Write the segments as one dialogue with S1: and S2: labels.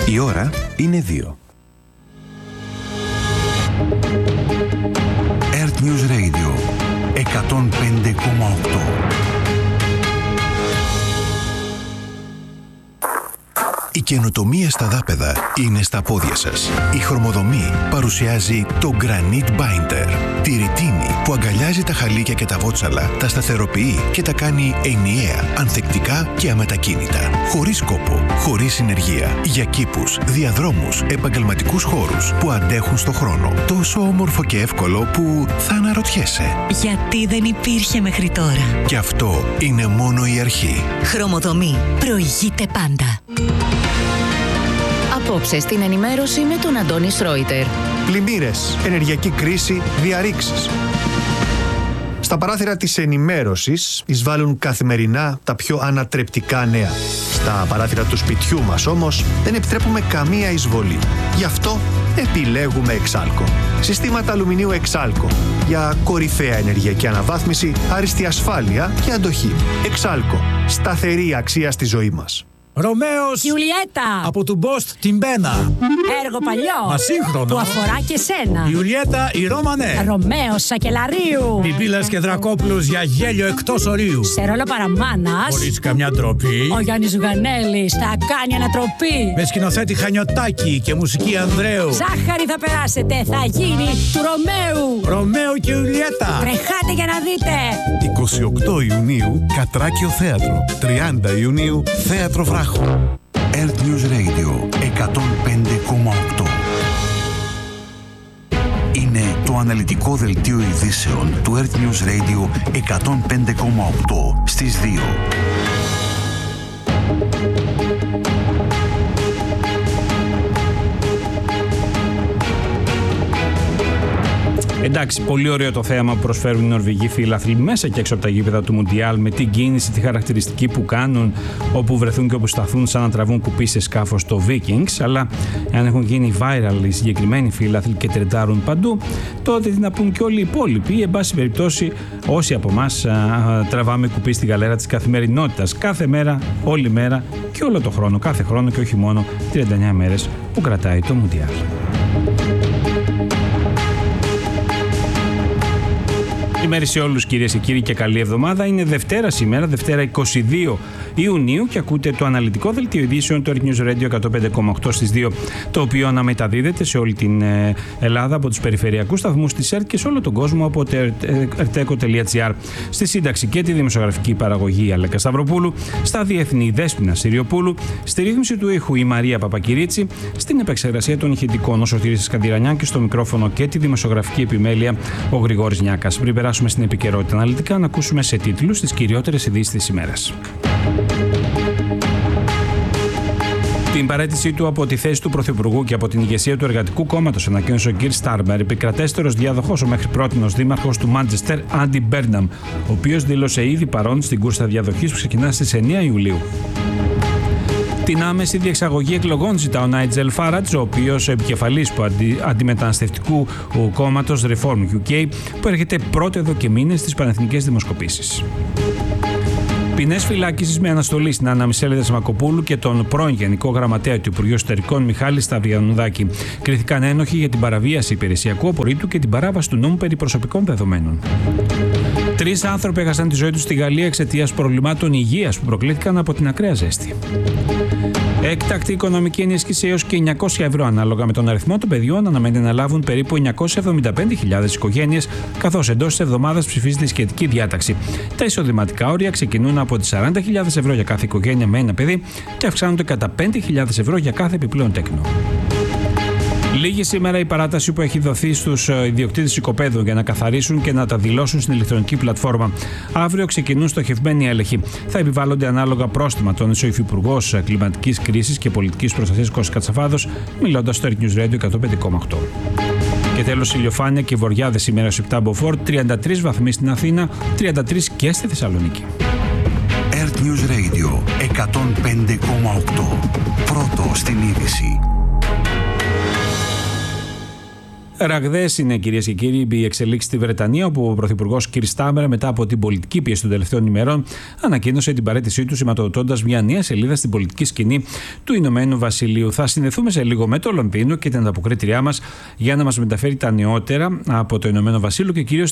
S1: Η ώρα είναι 2. Earth News Radio 105,8. Η καινοτομία στα δάπεδα είναι στα πόδια σας. Η Χρωμοδομή παρουσιάζει το Granite Binder. Τη ρητίνη που αγκαλιάζει τα χαλίκια και τα βότσαλα, τα σταθεροποιεί και τα κάνει ενιαία, ανθεκτικά και αμετακίνητα. Χωρίς κόπο, χωρίς συνεργεία. Για κήπους, διαδρόμους, επαγγελματικούς χώρους που αντέχουν στο χρόνο. Τόσο όμορφο και εύκολο που θα αναρωτιέσαι.
S2: Γιατί δεν υπήρχε μέχρι τώρα.
S1: Και αυτό είναι μόνο η αρχή.
S2: Χρωμοδομή. Προηγείται πάντα.
S3: Απόψε στην ενημέρωση με τον Αντώνη Σρόιτερ.
S4: Πλημμύρες, ενεργειακή κρίση, διαρρήξεις. Στα παράθυρα της ενημέρωσης εισβάλλουν καθημερινά τα πιο ανατρεπτικά νέα. Στα παράθυρα του σπιτιού μας όμως δεν επιτρέπουμε καμία εισβολή. Γι' αυτό επιλέγουμε Εξάλκο. Συστήματα αλουμινίου Εξάλκο για κορυφαία ενεργειακή αναβάθμιση, άριστη ασφάλεια και αντοχή. Εξάλκο. Σταθερή αξία στη ζωή μας.
S5: Ρωμαίος
S6: Ιουλιέτα
S5: από του Μπόστ την Μπένα.
S6: Έργο παλιό
S5: Ασύγχρονο
S6: που αφορά και σένα.
S5: Ιουλιέτα η Ρώμανε.
S6: Ρωμαίος Σακελαρίου.
S5: Πιπίλας και Δρακόπουλος για γέλιο εκτός ορίου.
S6: Σε ρόλο παραμάνας
S5: Χωρίς καμιά ντροπή.
S6: ο Γιάννης Ζουγανέλης θα κάνει ανατροπή.
S5: Με σκηνοθέτη Χανιωτάκη και μουσική Ανδρέου.
S6: Ζάχαρη θα περάσετε, θα γίνει του Ρωμαίου.
S5: Ρωμαίο και Ιουλιέτα.
S6: Τρεχάτε για να δείτε.
S7: 28 Ιουνίου Κατράκιο Θέατρο. 30 Ιουνίου Θέατρο Βράχο.
S1: Earth News Radio 105,8. Είναι το αναλυτικό δελτίο ειδήσεων του Earth News Radio 105,8 στις 2.
S8: Εντάξει, πολύ ωραίο το θέαμα που προσφέρουν οι Νορβηγοί φίλαθλοι μέσα και έξω από τα γήπεδα του Μουντιάλ, με την κίνηση, τη χαρακτηριστική που κάνουν όπου βρεθούν και όπου σταθούν, σαν να τραβούν κουπί σε σκάφος το Vikings. Αλλά αν έχουν γίνει viral οι συγκεκριμένοι φίλαθλοι και τρεντάρουν παντού, τότε τι να πούν και όλοι οι υπόλοιποι. Εν πάση περιπτώσει, όσοι από εμάς τραβάμε κουπί στη γαλέρα της καθημερινότητας, κάθε μέρα, όλη μέρα και όλο το χρόνο, κάθε χρόνο και όχι μόνο 39 μέρες που κρατάει το Μουντιάλ. Καλημέρα σε όλους κυρίες και κύριοι και καλή εβδομάδα. Είναι Δευτέρα σήμερα, Δευτέρα 22 Ιουνίου και ακούτε το αναλυτικό δελτίο ειδήσεων του Earth News Radio 105,8 στις 2, το οποίο αναμεταδίδεται σε όλη την Ελλάδα από τους περιφερειακούς σταθμούς της ΕΡΤ και σε όλο τον κόσμο από το erteco.gr. Στη σύνταξη και τη δημοσιογραφική παραγωγή Αλέκα Σταυροπούλου, στα διεθνή Δέσποινα Συριοπούλου, στη ρύθμιση του ήχου η Μαρία Παπακυρίτσι, στην επεξεργασία των ηχητικών ο Σωτήρης Σκανδυρανιάν και στο μικρόφωνο και τη δημοσιογραφική επιμέλεια ο Γρηγόρης Νιάκας. Πριν περάσουμε στην επικαιρότητα αναλυτικά, να ακούσουμε σε τίτλους τις κυριότερες ειδήσεις της ημέρας. Την παραίτησή του από τη θέση του Πρωθυπουργού και από την ηγεσία του Εργατικού Κόμματος ανακοίνωσε ο Κιρ Στάρμερ, επικρατέστερος διαδοχός ο μέχρι πρότινος δήμαρχος του Μάντσεστερ, Άντι Μπέρναμ, ο οποίος δήλωσε ήδη παρόν στην κούρσα διαδοχής που ξεκινά στις 9 Ιουλίου. Την άμεση διεξαγωγή εκλογών ζητά ο Νάιτζελ Φάρατζ, ο οποίος επικεφαλής του αντιμεταναστευτικού κόμματος Reform UK, που έρχεται πρώτο εδώ και μήνες στις πανεθνικές δημοσκοπήσεις. Ποινές φυλάκισης με αναστολή στην Άννα Μισέλιδα Σμακοπούλου και τον πρώην Γενικό Γραμματέα του Υπουργείου Εσωτερικών Μιχάλη Σταυριανουδάκη κρίθηκαν ένοχοι για την παραβίαση υπηρεσιακού απορρίτου και την παράβαση του νόμου περί προσωπικών δεδομένων. 3 άνθρωποι έχασαν τη ζωή τους στη Γαλλία εξαιτίας προβλημάτων υγείας που προκλήθηκαν από την ακραία ζέστη. Έκτακτη οικονομική ενίσχυση έως και 900 ευρώ ανάλογα με τον αριθμό των παιδιών αναμένεται να λάβουν περίπου 975.000 οικογένειες, καθώς εντός της εβδομάδας ψηφίζεται η σχετική διάταξη. Τα εισοδηματικά όρια ξεκινούν από τις 40.000 ευρώ για κάθε οικογένεια με ένα παιδί και αυξάνονται κατά 5.000 ευρώ για κάθε επιπλέον τέκνο. Λίγη σήμερα η παράταση που έχει δοθεί στους ιδιοκτήτες οικοπαίδων για να καθαρίσουν και να τα δηλώσουν στην ηλεκτρονική πλατφόρμα. Αύριο ξεκινούν στοχευμένοι έλεγχοι. Θα επιβάλλονται ανάλογα πρόστιμα. Τον Υφυπουργός Κλιματικής Κρίσης και Πολιτικής Προστασίας Κώστας Κατσαφάδος, μιλώντας στο Earth News Radio 105,8. Και τέλος, ηλιοφάνεια και βοριάδες σήμερα στο 7 μποφόρ, 33 βαθμοί στην Αθήνα, 33 και στη Θεσσαλονίκη.
S1: Earth News Radio 105,8. Πρώτο στην είδηση.
S8: Ραγδαίες είναι, κυρίες και κύριοι, οι εξελίξεις στη Βρετανία, όπου ο Πρωθυπουργός Κιρ Στάρμερ, μετά από την πολιτική πίεση των τελευταίων ημερών, ανακοίνωσε την παραίτησή του, σηματοδοτώντας μια νέα σελίδα στην πολιτική σκηνή του Ηνωμένου Βασιλείου. Θα συνδεθούμε σε λίγο με το Λονδίνο και την ανταποκρίτριά μας για να μας μεταφέρει τα νεότερα από το Ηνωμένο Βασίλειο και κυρίως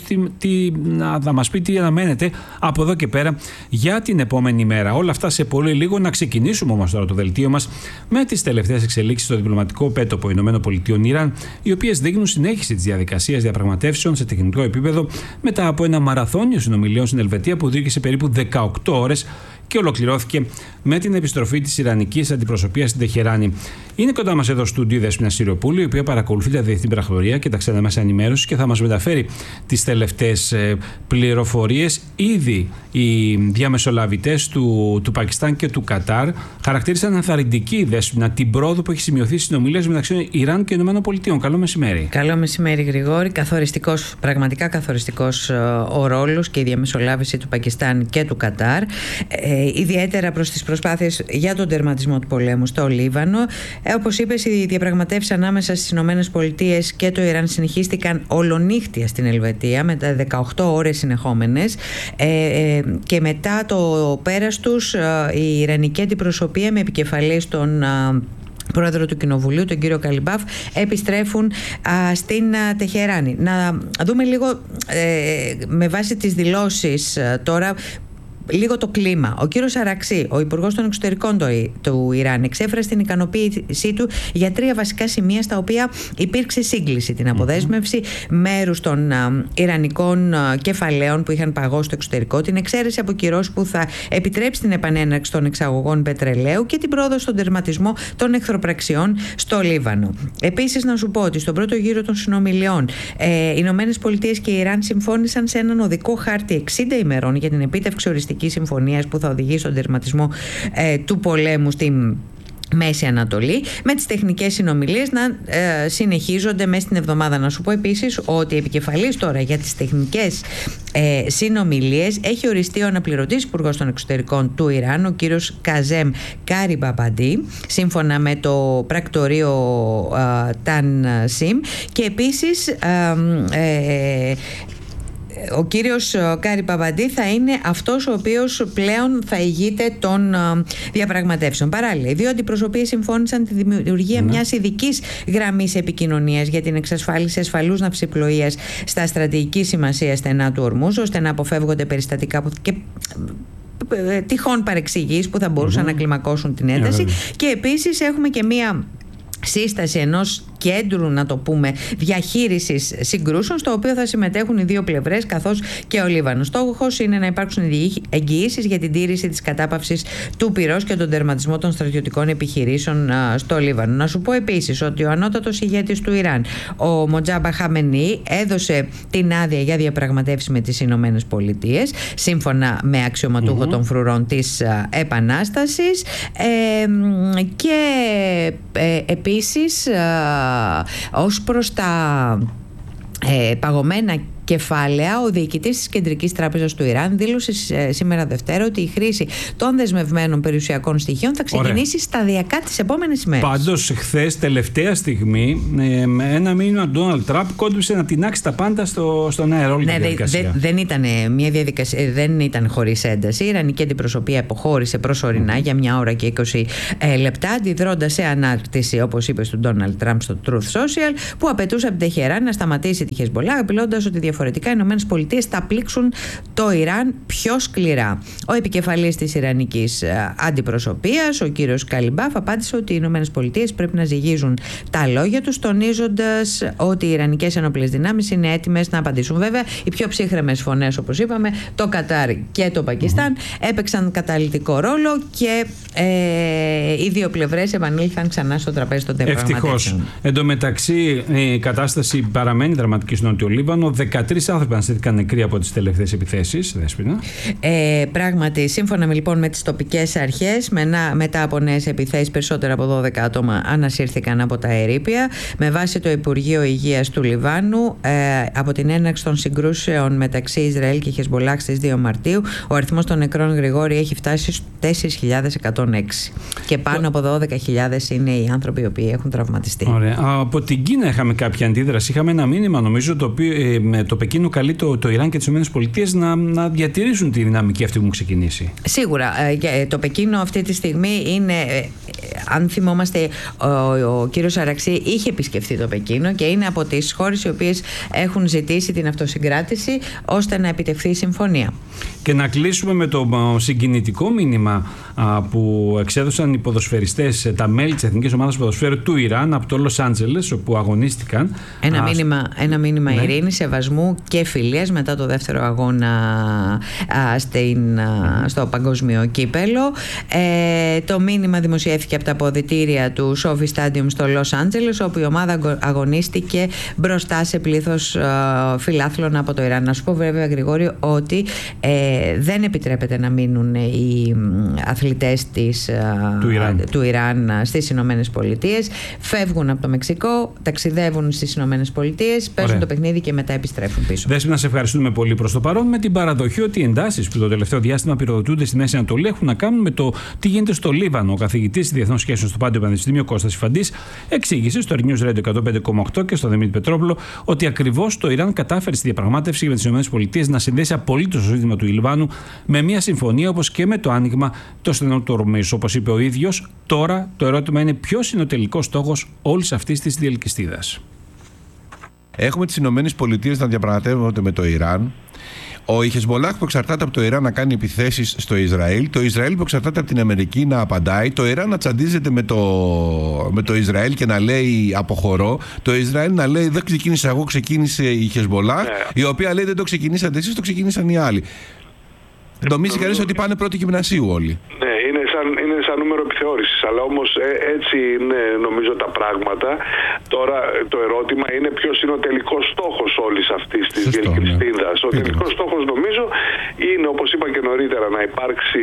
S8: να μας πει τι αναμένεται από εδώ και πέρα για την επόμενη μέρα. Όλα αυτά σε πολύ λίγο. Να ξεκινήσουμε όμως τώρα το δελτίο μας με τις τελευταίες εξελίξεις στο διπλωματικό πέτωπο ΗΠΑ-Ιράν, οι οποίες δείχνουν συνέχιση της διαδικασίας διαπραγματεύσεων σε τεχνικό επίπεδο μετά από ένα μαραθώνιο συνομιλίων στην Ελβετία που διήρκησε περίπου 18 ώρες και ολοκληρώθηκε με την επιστροφή της Ιρανικής αντιπροσωπείας στην Τεχεράνη. Είναι κοντά μας εδώ στούντιο η Δέσποινα Σιριοπούλου, η οποία παρακολουθεί τα διεθνή πραγμάτια και τα ξένα μέσα ενημέρωσης και θα μας μεταφέρει τις τελευταίες πληροφορίες. Ήδη οι διαμεσολαβητές του Πακιστάν και του Κατάρ χαρακτήρισαν ενθαρρυντική, Δέσποινα, την πρόοδο που έχει σημειωθεί στις συνομιλίες μεταξύ Ιράν και ΗΠΑ. Καλό μεσημέρι.
S9: Καλό μεσημέρι, Γρηγόρη. Καθοριστικός, πραγματικά καθοριστικός ο ρόλος και η διαμεσολάβηση του Πακιστάν και του Κατάρ. Ιδιαίτερα προς τις προσπάθειες για τον τερματισμό του πολέμου στο Λίβανο. Όπως είπες, οι διαπραγματεύσεις ανάμεσα στις ΗΠΑ και το Ιράν συνεχίστηκαν ολονύχτια στην Ελβετία με τα 18 ώρες συνεχόμενες και μετά το πέρας τους η Ιρανική αντιπροσωπεία με επικεφαλής τον πρόεδρο του Κοινοβουλίου, τον κύριο Καλιμπάφ, επιστρέφουν στην Τεχεράνη. Να δούμε λίγο με βάση τις δηλώσεις τώρα λίγο το κλίμα. Ο κύριος Αραξί, ο Υπουργός των Εξωτερικών του Ιράν, εξέφρασε την ικανοποίησή του για 3 βασικά σημεία στα οποία υπήρξε σύγκληση. Την αποδέσμευση μέρους των ιρανικών κεφαλαίων που είχαν παγώσει στο εξωτερικό, την εξαίρεση από κυρώσεις που θα επιτρέψει την επανέναρξη των εξαγωγών πετρελαίου και την πρόοδο στον τερματισμό των εχθροπραξιών στο Λίβανο. Επίσης, να σου πω ότι στον πρώτο γύρο των συνομιλιών οι Ηνωμένες Πολιτείες και η Ιράν συμφώνησαν σε έναν οδικό χάρτη 60 ημερών για την επίτευξη οριστικής συμφωνίας που θα οδηγήσει στον τερματισμό του πολέμου στη Μέση Ανατολή, με τις τεχνικές συνομιλίες να συνεχίζονται μέσα στην εβδομάδα. Να σου πω επίσης ότι η επικεφαλής τώρα για τις τεχνικές συνομιλίες έχει οριστεί ο αναπληρωτής υπουργός των εξωτερικών του Ιράν, ο κύριος Καζέμ Κάριμπαμπαντή, σύμφωνα με το πρακτορείο Τανσίμ, και επίσης ο κύριος Κάριμπαμπαντή θα είναι αυτός ο οποίος πλέον θα ηγείται των διαπραγματεύσεων. Παράλληλα, οι δύο αντιπροσωπείες συμφώνησαν τη δημιουργία μιας ειδικής γραμμής επικοινωνίας για την εξασφάλιση ασφαλούς ναυσιπλοείας στα στρατηγική σημασία στενά του Ορμούζ, ώστε να αποφεύγονται περιστατικά και τυχόν παρεξηγήσεις που θα μπορούσαν να κλιμακώσουν την ένταση. Και επίσης έχουμε και μία σύσταση ενός κέντρου, να το πούμε, διαχείρισης συγκρούσεων, στο οποίο θα συμμετέχουν οι δύο πλευρές καθώς και ο Λίβανος. Στόχος είναι να υπάρξουν εγγυήσεις για την τήρηση της κατάπαυσης του πυρός και τον τερματισμό των στρατιωτικών επιχειρήσεων στο Λίβανο. Να σου πω επίσης ότι ο ανώτατος ηγέτης του Ιράν, ο Μοτζάμπα Χαμενή, έδωσε την άδεια για διαπραγματεύσεις με τις Ηνωμένες Πολιτείες, σύμφωνα με αξιωματούχο των φρουρών της Επανάστασης, και επίσης ως προς τα παγωμένα κεφάλαια, ο διοικητής της Κεντρικής Τράπεζας του Ιράν δήλωσε σήμερα Δευτέρα ότι η χρήση των δεσμευμένων περιουσιακών στοιχείων θα ξεκινήσει σταδιακά τις επόμενες ημέρες. Πάντως,
S8: χθες, τελευταία στιγμή, ένα μήνυμα του Ντόναλντ Τραμπ κόντουσε να τεινάξει τα πάντα στον αέρα, όλη τη διαδικασία.
S9: Δεν ήταν χωρίς ένταση. Η Ιρανική αντιπροσωπεία αποχώρησε προσωρινά για 1 ώρα και 20 λεπτά, αντιδρώντας σε ανάρτηση, όπως είπε, του Ντόναλντ Τραμπ στο Truth Social, που απαιτούσε από την Τεχεράνη να σταματήσει τη Χεσμπολά, απειλώντας ότι διαφορετικά οι Ηνωμένες Πολιτείες θα πλήξουν το Ιράν πιο σκληρά. Ο επικεφαλής της Ιρανικής αντιπροσωπείας, ο κύριος Καλιμπάφ, απάντησε ότι οι Ηνωμένες Πολιτείες πρέπει να ζυγίζουν τα λόγια τους, τονίζοντας ότι οι Ιρανικές ενόπλες δυνάμεις είναι έτοιμες να απαντήσουν. Βέβαια, οι πιο ψύχρεμες φωνές, όπως είπαμε, το Κατάρ και το Πακιστάν, έπαιξαν καταλυτικό ρόλο και οι δύο πλευρές επανήλθαν ξανά στο τραπέζι των διαπραγματεύσεων.
S8: Ευτυχώς. Εν τω μεταξύ, η κατάσταση παραμένει δραματική στο Νότιο Λίβανο. 13 13 άνθρωποι αναστήθηκαν νεκροί από τις τελευταίες επιθέσεις, Δέσποινα.
S9: Πράγματι, σύμφωνα λοιπόν με τις τοπικές αρχές, μετά από νέες επιθέσεις, περισσότερα από 12 άτομα ανασύρθηκαν από τα ερείπια. Με βάση το Υπουργείο Υγείας του Λιβάνου, από την έναρξη των συγκρούσεων μεταξύ Ισραήλ και Χεσμπολάχ στις 2 Μαρτίου, ο αριθμός των νεκρών, Γρηγόρη, έχει φτάσει στους 4.106. Και πάνω από 12.000 είναι οι άνθρωποι οι οποίοι έχουν τραυματιστεί.
S8: Ωραία. Από την Κίνα είχαμε κάποια αντίδραση. Είχαμε ένα μήνυμα, νομίζω, το οποίο το Πεκίνο καλεί το Ιράν και τις ΗΠΑ να διατηρήσουν τη δυναμική αυτή που έχουν ξεκινήσει.
S9: Σίγουρα. Το Πεκίνο αυτή τη στιγμή είναι, αν θυμόμαστε, ο κύριος Αραξή είχε επισκεφθεί το Πεκίνο και είναι από τις χώρες οι οποίες έχουν ζητήσει την αυτοσυγκράτηση ώστε να επιτευχθεί η συμφωνία.
S8: Και να κλείσουμε με το συγκινητικό μήνυμα που εξέδωσαν οι ποδοσφαιριστές, τα μέλη της Εθνικής Ομάδας Ποδοσφαίρου του Ιράν από το Λος Άντζελες, όπου αγωνίστηκαν.
S9: Ένα μήνυμα ειρήνης, σεβασμού και φιλίας μετά το δεύτερο αγώνα στο παγκόσμιο κύπελο. Το μήνυμα δημοσιεύθηκε από τα αποδυτήρια του Sophie Stadium στο Λος Άντζελες, όπου η ομάδα αγωνίστηκε μπροστά σε πλήθος φιλάθλων από το Ιράν. Να σου πω βέβαια, Γρηγόρη, ότι δεν επιτρέπεται να μείνουν οι αθλητές του Ιράν στις Ηνωμένες Πολιτείες. Φεύγουν από το Μεξικό, ταξιδεύουν στις Ηνωμένες Πολιτείες, παίζουν το παιχνίδι και μετά επιστρέφουν πίσω.
S8: Δέσποινα, σε ευχαριστούμε πολύ προς το παρόν, με την παραδοχή ότι οι εντάσεις που το τελευταίο διάστημα πυροδοτούνται στη Μέση Ανατολή έχουν να κάνουν με το τι γίνεται στο Λίβανο. Ο καθηγητής διεθνών σχέσεων στο Πάντιο Πανεπιστήμιο, Κώστας Ιφαντής, εξήγησε στο News Radio 105,8 και στο Δημήτρη Πετρόπουλο ότι ακριβώς το Ιράν κατάφερε στη διαπραγμάτευση με τις ΗΠΑ να συνδέσει απολύτως το ζήτημα του Λιβάνου με μια συμφωνία, όπως και με το άνοιγμα των στενών του Ορμουζ. Όπως είπε ο ίδιος, τώρα το ερώτημα είναι ποιος είναι ο τελικός στόχος όλης αυτής της διελκυστίδας.
S10: Έχουμε τις Ηνωμένες Πολιτείες να διαπραγματεύονται με το Ιράν. Ο Χεσμπολάχ που εξαρτάται από το Ιράν να κάνει επιθέσεις στο Ισραήλ, το Ισραήλ που εξαρτάται από την Αμερική να απαντάει, το Ιράν να τσαντίζεται με το Ισραήλ και να λέει αποχωρώ, το Ισραήλ να λέει δεν ξεκίνησα εγώ, ξεκίνησε η Χεσμπολάχ, η οποία λέει δεν το ξεκινήσατε εσείς, το ξεκίνησαν οι άλλοι. Νομίζει κανείς ότι πάνε πρώτη γυμνασίου όλοι.
S11: Ναι, είναι σαν νούμερο επιθεώρησης, αλλά όμως έτσι είναι νομίζω τα πράγματα. Τώρα το ερώτημα είναι ποιος είναι ο τελικός στόχος όλης αυτής της διελκυστίδας. Ο τελικός στόχος νομίζω είναι, όπως είπα και νωρίτερα, να υπάρξει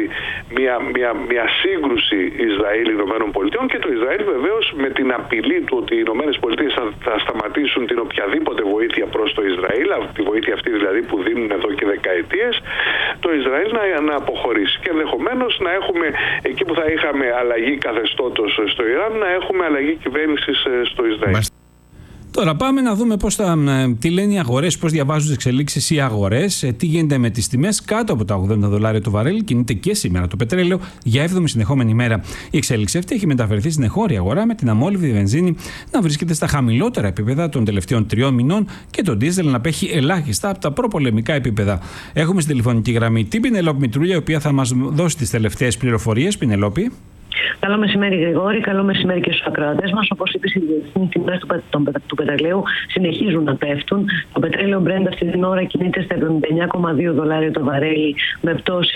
S11: μια σύγκρουση Ισραήλ-Ηνωμένων Πολιτειών και το Ισραήλ βεβαίως με την απειλή του ότι οι Ηνωμένες Πολιτείες θα σταματήσουν την οποιαδήποτε βοήθεια προς το Ισραήλ, τη βοήθεια αυτή δηλαδή που δίνουν εδώ και δεκαετίες, το Ισραήλ να αποχωρήσει και ενδεχομένως να έχουμε εκεί που θα είχαμε αλλαγή καθεστώτος στο Ιράν, να έχουμε αλλαγή κυβέρνησης στο Ισραήλ.
S8: Τώρα πάμε να δούμε τι λένε οι αγορές, πώς διαβάζουν τις εξελίξεις οι αγορές, τι γίνεται με τις τιμές κάτω από τα $80 το βαρέλι. Κινείται και σήμερα το πετρέλαιο για 7η συνεχόμενη ημέρα. Η εξέλιξη αυτή έχει μεταφερθεί στην εγχώρια αγορά, με την αμόλυβδη βενζίνη να βρίσκεται στα χαμηλότερα επίπεδα των τελευταίων 3 μηνών και το ντίζελ να απέχει ελάχιστα από τα προπολεμικά επίπεδα. Έχουμε στη τηλεφωνική γραμμή την Πινελόπη Μητρούλια, η οποία θα μας δώσει τις τελευταίες πληροφορίες. Πινελόπη.
S12: Καλό μεσημέρι, Γρηγόρη. Καλό μεσημέρι και στους ακροατές μας. Όπως είπες, οι διεθνείς τιμές του πετρελαίου συνεχίζουν να πέφτουν. Το πετρέλαιο Brent αυτή την ώρα κινείται στα $79,2 το βαρέλι, με πτώση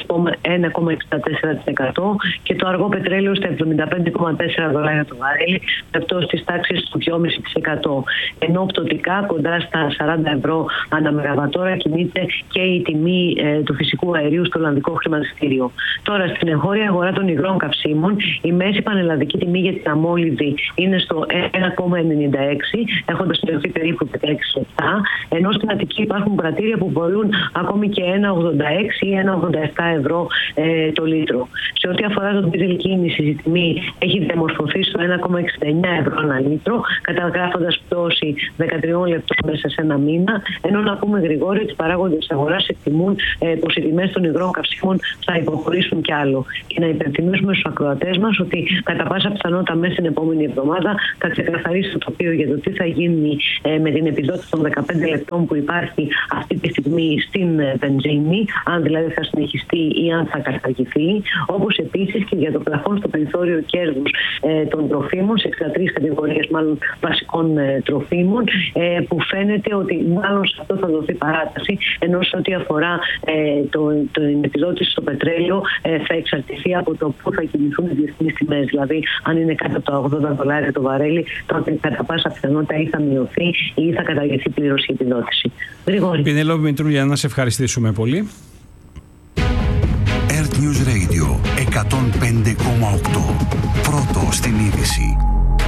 S12: 1,64%, και το αργό πετρέλαιο στα $75,4 το βαρέλι, με πτώση της τάξης του 2,5%. Ενώ πτωτικά κοντά στα €40 ανά μεγαβατόρα κινείται και η τιμή του φυσικού αερίου στο Ολλανδικό χρηματιστήριο. Τώρα, στην εγχώρια αγορά των υγρών καυσίμων, η μέση πανελλαδική τιμή για την αμόλυβδη είναι στο 1,96, έχοντας μειωθεί περίπου 16,7, ενώ στην Αττική υπάρχουν πρατήρια που μπορούν ακόμη και 1,86 ή 1,87 ευρώ το λίτρο. Σε ό,τι αφορά τον δίζελ κίνηση, η τιμή έχει διαμορφωθεί στο 1,69 ευρώ ένα λίτρο, καταγράφοντας πτώση 13 λεπτών μέσα σε ένα μήνα, ενώ να πούμε, Γρηγόρη, ότι οι παράγοντες της αγοράς εκτιμούν πως οι τιμές των υγρών καυσίμων θα υποχωρήσουν κι άλλο. Και να υπενθυμίσουμε στους ακροατές μας ότι κατά πάσα πιθανότητα μέσα στην επόμενη εβδομάδα θα ξεκαθαρίσει το τοπίο για το τι θα γίνει με την επιδότηση των 15 λεπτών που υπάρχει αυτή τη στιγμή στην βενζίνη, αν δηλαδή θα συνεχιστεί ή αν θα καταργηθεί, όπως επίσης και για το πλαφόν στο περιθώριο κέρδους των τροφίμων, σε 63 κατηγορίες μάλλον βασικών τροφίμων, που φαίνεται ότι μάλλον σε αυτό θα δοθεί παράταση, ενώ σε ό,τι αφορά την επιδότηση στο πετρέλαιο θα εξαρτηθεί από το πού θα κινηθούν οι διεθνείς τιμές. Δηλαδή, αν είναι κάτω από τα $80 το βαρέλι, τότε κατά πάσα πιθανότητα ή θα μειωθεί ή θα καταργηθεί πλήρως η επιδότηση. Γρηγόρη.
S8: Πινελόπη Μητρούλια, να σε ευχαριστήσουμε πολύ.
S13: Earth News Radio 105,8. Πρώτο στην είδηση.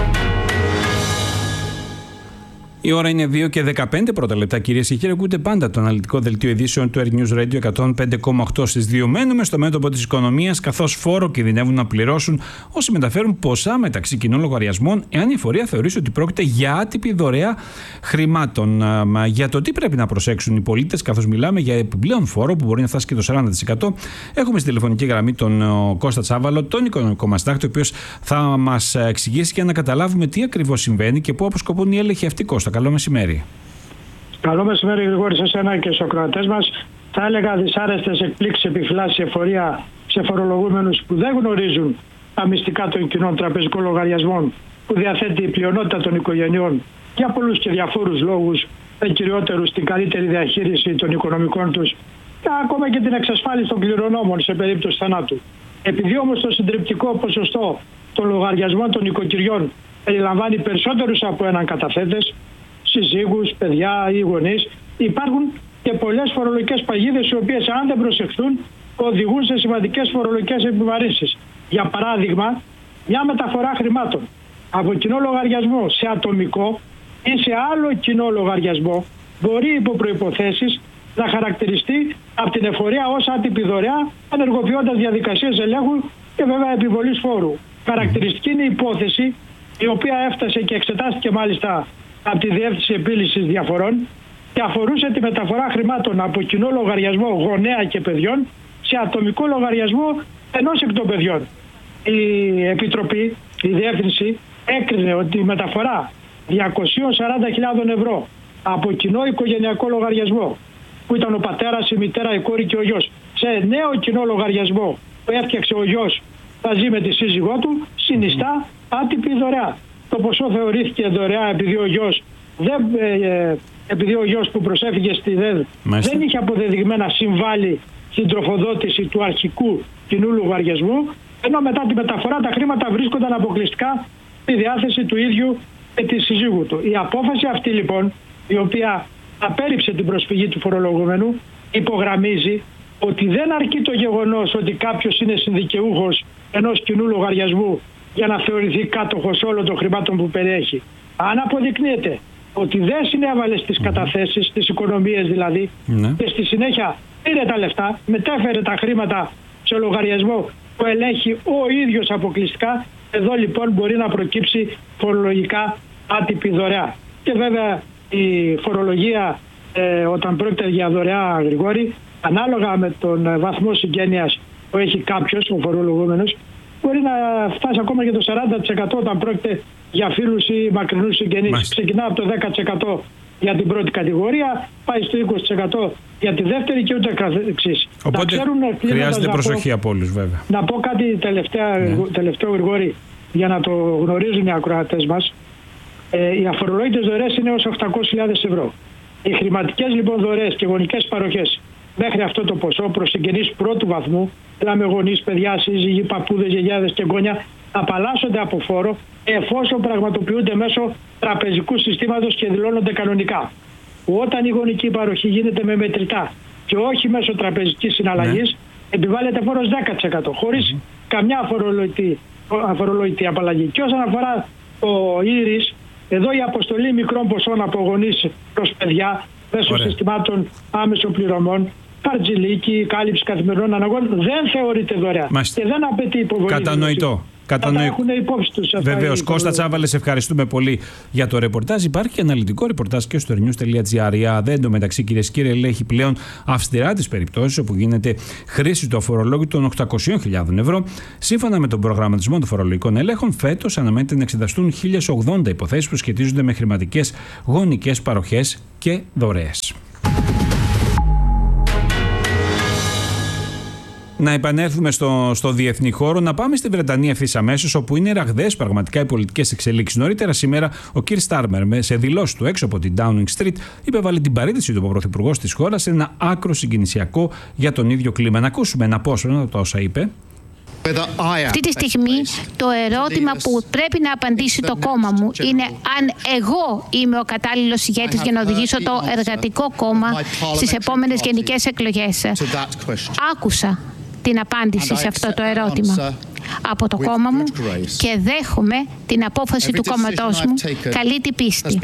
S8: Η ώρα είναι 2 και 15 πρώτα λεπτά, κυρίες και κύριοι. Ακούτε πάντα το αναλυτικό δελτίο ειδήσεων του Earth News Radio 105,8 στις 2. Μένουμε στο μέτωπο της οικονομίας, καθώς φόρο κινδυνεύουν να πληρώσουν όσοι μεταφέρουν ποσά μεταξύ κοινών λογαριασμών, εάν η εφορία θεωρήσει ότι πρόκειται για άτυπη δωρεά χρημάτων. Για το τι πρέπει να προσέξουν οι πολίτες, καθώς μιλάμε για επιπλέον φόρο που μπορεί να φτάσει και το 40%, έχουμε στη τηλεφωνική γραμμή τον Κώστα Τσάβαλο, τον οικονομικό μας τάκτη, ο οποίος θα μας εξηγήσει και να καταλάβουμε τι ακριβώς συμβαίνει και πού αποσκοπούν οι έλεγχοι αυτοί. Κώστα, καλό μεσημέρι.
S14: Καλό μεσημέρι, Γρηγόρη, σε εσένα και στους ακροατές μας. Θα έλεγα δυσάρεστες εκπλήξεις επιφυλάσσει εφορία σε φορολογούμενους που δεν γνωρίζουν τα μυστικά των κοινών τραπεζικών λογαριασμών που διαθέτει η πλειονότητα των οικογενειών για πολλούς και διαφόρους λόγους, με κυριότερους την καλύτερη διαχείριση των οικονομικών τους και ακόμα και την εξασφάλιση των κληρονόμων σε περίπτωση θανάτου. Επειδή όμως το συντριπτικό ποσοστό των λογαριασμών των οικοκυριών περιλαμβάνει περισσότερους από έναν καταθέτες, συζύγους, παιδιά ή γονείς, υπάρχουν και πολλές φορολογικές παγίδες οι οποίες, αν δεν προσεχθούν, οδηγούν σε σημαντικές φορολογικές επιβαρύνσεις. Για παράδειγμα, μια μεταφορά χρημάτων από κοινό λογαριασμό σε ατομικό ή σε άλλο κοινό λογαριασμό μπορεί υπό προϋποθέσεις να χαρακτηριστεί από την εφορία ως άτυπη δωρεά, ενεργοποιώντας διαδικασίες ελέγχου και βέβαια επιβολής φόρου. Χαρακτηριστική είναι η υπόθεση, η οποία έφτασε και εξετάστηκε μάλιστα από τη Διεύθυνση Επίλυσης Διαφορών και αφορούσε τη μεταφορά χρημάτων από κοινό λογαριασμό γονέα και παιδιών σε ατομικό λογαριασμό ενός εκ των παιδιών. Η Επιτροπή, η Διεύθυνση, έκρινε ότι η μεταφορά 240.000 ευρώ από κοινό οικογενειακό λογαριασμό, που ήταν ο πατέρας, η μητέρα, η κόρη και ο γιος, σε νέο κοινό λογαριασμό που έφτιαξε ο γιος μαζί με τη σύζυγό του, συνιστά άτυπη δωρεά. Το ποσό θεωρήθηκε δωρεά επειδή ο γιος που προσέφυγε στη ΔΕΔ δεν είχε αποδεδειγμένα συμβάλει στην τροφοδότηση του αρχικού κοινού λογαριασμού, ενώ μετά τη μεταφορά τα χρήματα βρίσκονταν αποκλειστικά στη διάθεση του ίδιου και της συζύγου του. Η απόφαση αυτή λοιπόν, η οποία απέρριψε την προσφυγή του φορολογούμενου, υπογραμμίζει ότι δεν αρκεί το γεγονός ότι κάποιος είναι συνδικαιούχος ενός κοινού λογαριασμού για να θεωρηθεί κάτοχος όλων των χρημάτων που περιέχει. Αν αποδεικνύεται ότι δεν συνέβαλε στις καταθέσεις, στις οικονομίες δηλαδή, και στη συνέχεια πήρε τα λεφτά, μετέφερε τα χρήματα σε λογαριασμό που ελέγχει ο ίδιος αποκλειστικά, εδώ λοιπόν μπορεί να προκύψει φορολογικά άτυπη δωρεά. Και βέβαια η φορολογία όταν πρόκειται για δωρεά, Γρηγόρη, ανάλογα με τον βαθμό συγγένειας που έχει κάποιος, ο φορολογούμενος, μπορεί να φτάσει ακόμα και το 40% όταν πρόκειται για φίλους ή μακρινούς συγγενείς. Ξεκινά από το 10% για την πρώτη κατηγορία, πάει στο 20% για τη δεύτερη και ούτε καθεξής.
S8: Οπότε χρειάζεται προσοχή από όλους βέβαια.
S14: Να πω κάτι τελευταίο, Γρηγόρη, για να το γνωρίζουν οι ακροατές μας. Οι αφορολόγητες δωρεές είναι ως 800.000 ευρώ. Οι χρηματικές λοιπόν δωρεές και γονικές παροχές μέχρι αυτό το ποσό προς συγγενείς πρώτου βαθμού, δηλαδή γονείς, παιδιά, σύζυγοι, παππούδες, γιαγιάδες και εγγόνια, απαλλάσσονται από φόρο εφόσον πραγματοποιούνται μέσω τραπεζικού συστήματος και δηλώνονται κανονικά. Όταν η γονική παροχή γίνεται με μετρητά και όχι μέσω τραπεζικής συναλλαγής, επιβάλλεται φόρος 10% χωρίς καμιά αφορολόγητη απαλλαγή. Και όσον αφορά το ήρις, εδώ η αποστολή μικρών ποσών από γονείς προς παιδιά μέσω συστημάτων άμεσων πληρωμών, χαρτζηλίκι, κάλυψη καθημερινών αναγκών δεν θεωρείται δωρεά και δεν απαιτεί υποβολή.
S8: Κατανοητό. Βεβαίως. Κώστα Τσάβαλε, σε ευχαριστούμε πολύ για το ρεπορτάζ. Υπάρχει και αναλυτικό ρεπορτάζ και στο news.gr. Η ΑΔΕ εντωμεταξύ, κυρίες και κύριοι, ελέγχει πλέον αυστηρά τις περιπτώσεις όπου γίνεται χρήση του αφορολόγητου των 800.000 ευρώ. Σύμφωνα με τον προγραμματισμό των φορολογικών ελέγχων, φέτος αναμένεται να εξεταστούν 1.080 υποθέσεις που σχετίζονται με χρηματικές γονικές παροχές και δωρεές. Να επανέλθουμε στο διεθνή χώρο, να πάμε στη Βρετανία ευθύς αμέσως, όπου είναι ραγδαίες πραγματικά οι πολιτικές εξελίξεις. Νωρίτερα σήμερα, ο Κιρ Στάρμερ, σε δηλώσεις του έξω από την Downing Street, υπέβαλε την παρήτηση του πρωθυπουργός της χώρας σε ένα άκρο συγκινησιακό για τον ίδιο κλίμα. Να ακούσουμε ένα απόσπασμα από όσα είπε.
S15: Αυτή τη στιγμή το ερώτημα που πρέπει να απαντήσει το κόμμα μου είναι αν εγώ είμαι ο κατάλληλος ηγέτης για να οδηγήσω το Εργατικό Κόμμα στις επόμενες γενικές εκλογές. Άκουσα την απάντηση σε αυτό το ερώτημα από το κόμμα μου και δέχομαι την απόφαση του κόμματός μου καλή την πίστη.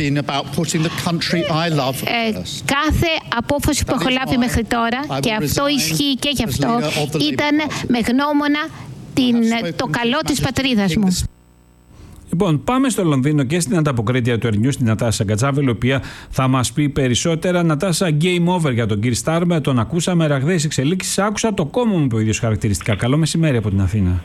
S15: Κάθε απόφαση που έχω λάβει μέχρι τώρα, και αυτό ισχύει και γι' αυτό, ήταν με γνώμονα το καλό της πατρίδας μου.
S8: Λοιπόν, πάμε στο Λονδίνο και στην ανταποκρίτρια του Ερνιού, την Νατάσα Γκατζάβελ, η οποία θα μας πει περισσότερα. Νατάσα, game over για τον κύριο Στάρμερ. Τον ακούσαμε, ραγδαίες εξελίξεις. Άκουσα το κόμμα μου, είπε ο ίδιος χαρακτηριστικά. Καλό μεσημέρι από την Αθήνα.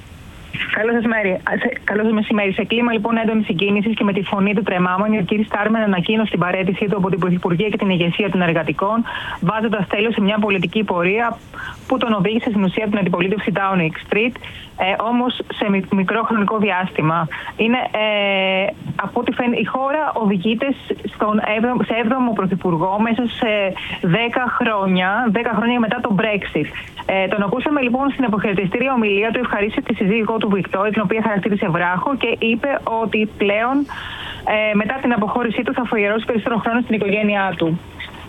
S16: Καλό σας μεσημέρι. Σε κλίμα λοιπόν έντονης συγκίνησης και με τη φωνή του τρεμάμενη, ο κ. Στάρμερ ανακοίνωσε την παραίτησή του από την Πρωθυπουργία και την ηγεσία των εργατικών, βάζοντας τέλος σε μια πολιτική πορεία που τον οδήγησε στην ουσία την αντιπολίτευση Downing Street, όμως σε μικρό χρονικό διάστημα. Από ό,τι φαίνεται, η χώρα οδηγείται σε 7ο πρωθυπουργό μέσα σε 10 χρόνια μετά το Brexit. Τον ακούσαμε λοιπόν στην αποχαιρετιστήρια ομιλία του, ευχαρίστησε τη σύζυγό του Βικτόρια, την οποία χαρακτήρισε βράχο, και είπε ότι πλέον μετά την αποχώρησή του θα αφιερώσει περισσότερο χρόνο στην οικογένειά του.